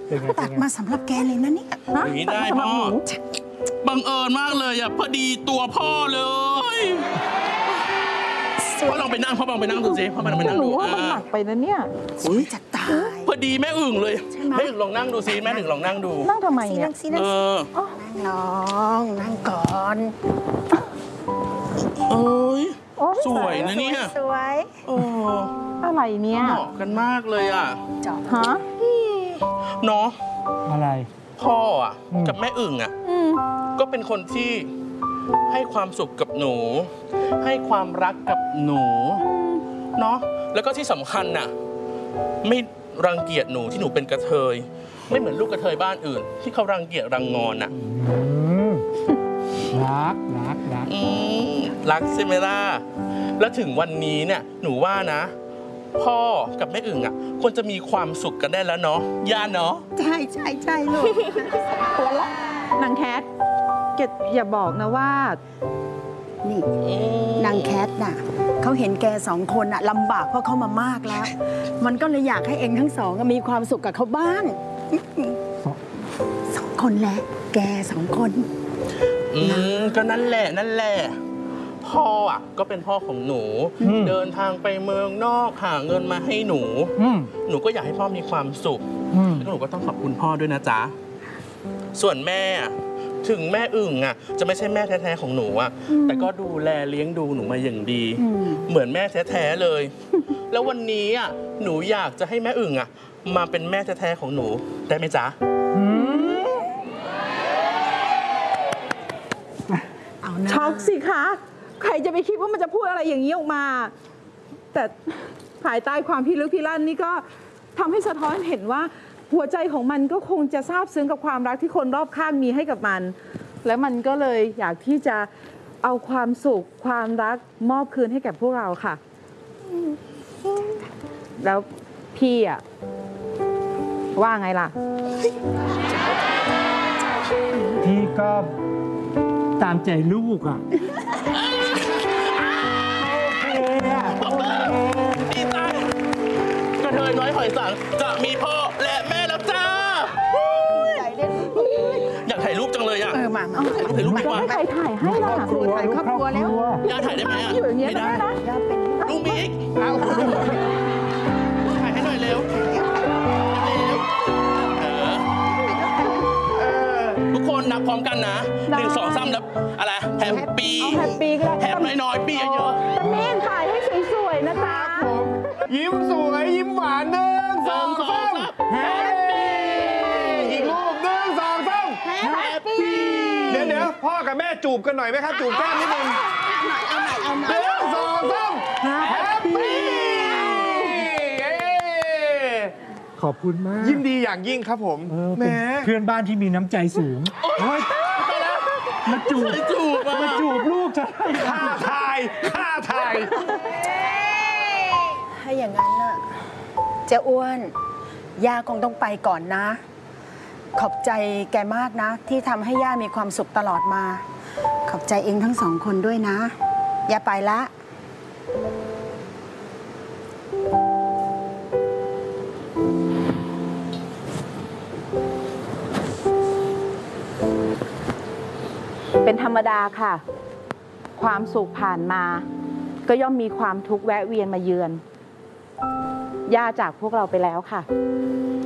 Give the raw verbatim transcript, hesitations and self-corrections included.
ตักมาสำหรับแกเลยนะนี่อย่างนี้ได้พ่อบังเอิญมากเลยอ่ะพอดีตัวพ่อเลยพ่อลองไปนั่งพ่อลองไปนั่งดูสิพ่อมันไปนั่งดูว่ามันหนักไปนะเนี่ยสวยจะตายพอดีแม่อึ่งเลยแม่อึ่งลองนั่งดูสิแม่อึ่งลองนั่งดูนั่งทำไมเนี่ยนั่งสินั่งสินั่งลองนั่งก่อนเอ้ยสวยนะเนี่ยสวยอะไรเนี่ยเหมาะกันมากเลยอ่ะฮะเนาะอะไรพ่ออ่ะกับแม่อึ่งอ่ะก็เป็นคนที่ให้ความสุขกับหนูให้ความรักกับหนูเนาะแล้วก็ที่สำคัญน่ะไม่รังเกียจหนูที่หนูเป็นกระเทยไม่เหมือนลูกกระเทยบ้านอื่นที่เขารังเกียจรังงอนน่ะรักรักรักรักใช่ไหมล่ะแล้วถึงวันนี้เนี่ยหนูว่านะพ่อกับแม่อึ่งอ่ะควรจะมีความสุขกันได้แล้วเนาะย่าเนาะใช่ใช่ใช่ลูกตัวละนางแคทเกดอย่าบอกนะว่านี่นางแคทน่ะเขาเห็นแกสองคนน่ะลำบากเพราะเขามามากแล้วมันก็เลยอยากให้เองทั้งสองมีความสุขกับเขาบ้างสองคนแหละแกสองคนอืมก็นั่นแหละนั่นแหละพ่ออ่ะก็เป็นพ่อของหนูเดินทางไปเมืองนอกหาเงินมาให้หนูหนูก็อยากให้พ่อมีความสุขแล้วหนูก็ต้องขอบคุณพ่อด้วยนะจ๊ะส่วนแม่ถึงแม่อึ่งอ่ะจะไม่ใช่แม่แท้ๆของหนูอ่ะแต่ก็ดูแลเลี้ยงดูหนูมาอย่างดีเหมือนแม่แท้ๆเลยแล้ววันนี้อ่ะหนูอยากจะให้แม่อึ่งอ่ะมาเป็นแม่แท้ๆของหนูได้ไหมจ๊ะช็อกสิคะใครจะไปคิดว่ามันจะพูดอะไรอย่างนี้ออกมาแต่ภายใต้ความพิลึกพิลั่นนี่ก็ทำให้สะท้อนเห็นว่าหัวใจของมันก็คงจะซาบซึ้งกับความรักที่คนรอบข้างมีให้กับมันและมันก็เลยอยากที่จะเอาความสุขความรักมอบคืนให้แก่พวกเราค่ะแล้วพี่อะว่าไงล่ะพี่ก็ตามใจลูกอ่ะโอเคดีใจกระเทยน้อยหอยสังจะมีพ่อและแม่แล้วจ้าอยากถ่ายรูปจังเลยอ่ะเออมามาถ่ายรูปดีกว่าใครถ่ายให้ล่ะถ่ายครอบครัวแล้วย่าถ่ายได้ไหมอ่ะไม่ได้นะลูกมิกถ่ายให้หน่อยเร็วทุกคนนับพร้อมกันนะหนึ่งสองสามแล้วอะไรแฮปปี้แฮปปี้ก็แฮปน้อยๆปีเยอะๆตะเมียนถ่ายให้สวยๆนะจ๊ะยิ้มสวยยิ้มหวานหนึ่งสองสามแฮปปี้อีกรูปหนึ่งสองสามแฮปปี้เดี๋ยวเดี๋ยวพ่อกับแม่จูบกันหน่อยไหมครับจูบแก้มนิดนึงเอาหน่อยเอาหน่อยเอาหน่อยหนึ่งสองสามแฮปปี้ขอบคุณมากยินดีอย่างยิ่งครับผมแม่เพื่อนบ้านที่มีน้ำใจสูงมาจูบจูบมาจูบลูกฉันฆ่าทายฆ่าทายถ้าอย่างนั้นน่ะเจ้าอ้วนย่าคงต้องไปก่อนนะขอบใจแกมากนะที่ทำให้ย่ามีความสุขตลอดมาขอบใจเองทั้งสองคนด้วยนะย่าไปละเป็นธรรมดาค่ะความสุขผ่านมาก็ย่อมมีความทุกข์แวะเวียนมาเยือนย่าจากพวกเราไปแล้วค่ะ